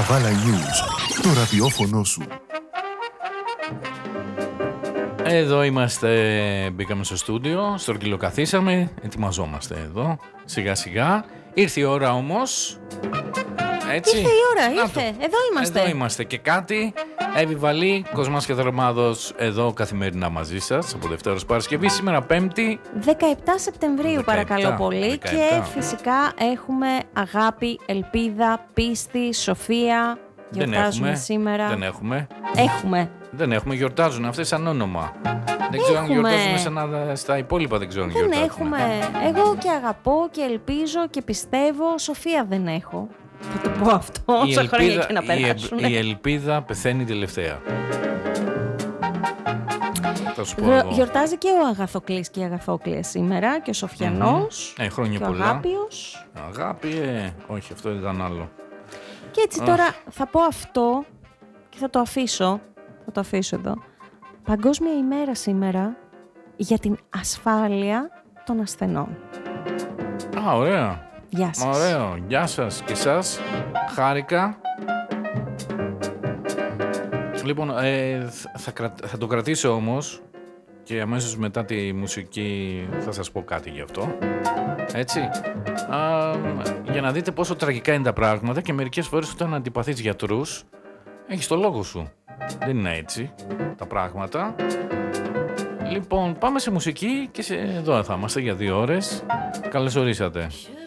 Καβάλα News, το ραδιόφωνο σου. Εδώ είμαστε, μπήκαμε στο στούντιο, στρογγυλοκαθίσαμε, ετοιμαζόμαστε εδώ, σιγά σιγά. Ήρθε η ώρα όμως, έτσι. Ήρθε η ώρα, ήρθε, εδώ είμαστε. Εδώ είμαστε και κάτι, Εύη Βαλή, Κοσμάς και Θερμάδος, εδώ καθημερινά μαζί σας, από Δευτέρα ως Παρασκευή, σήμερα Πέμπτη. 17 Σεπτεμβρίου 17, παρακαλώ πολύ 17. Και φυσικά έχουμε αγάπη, ελπίδα, πίστη, σοφία. Γιορτάζουμε σήμερα. Δεν έχουμε. Δεν έχουμε, γιορτάζουν αυτές σαν όνομα. Δεν ξέρω αν γιορτάζουμε σαν στα υπόλοιπα, δεν ξέρω αν γιορτάζουμε. Δεν έχουμε. Εγώ και αγαπώ και ελπίζω και πιστεύω, σοφία δεν έχω. Θα το πω αυτό, όσα χρόνια και να περάσουν. Η ελπίδα πεθαίνει τελευταία. Γιορτάζει και ο Αγαθοκλής και η Αγαθόκλεια σήμερα και ο Σοφιανός. Χρόνια και πολλά. Ο Αγάπιος. Αγάπη, όχι, αυτό ήταν άλλο. Και έτσι τώρα θα πω αυτό και θα το αφήσω. Θα το αφήσω εδώ. Παγκόσμια ημέρα σήμερα για την ασφάλεια των ασθενών. Ωραία. Γεια σας. Ωραίο. Γεια σας και εσάς. Χάρηκα. Λοιπόν, θα το κρατήσω όμως και αμέσως μετά τη μουσική θα σας πω κάτι γι' αυτό. Έτσι. Για να δείτε πόσο τραγικά είναι τα πράγματα και μερικές φορές όταν αντιπαθείς γιατρούς έχεις το λόγο σου. Δεν είναι έτσι τα πράγματα. Λοιπόν, πάμε σε μουσική και εδώ θα είμαστε για 2 ώρες. Καλώς ορίσατε.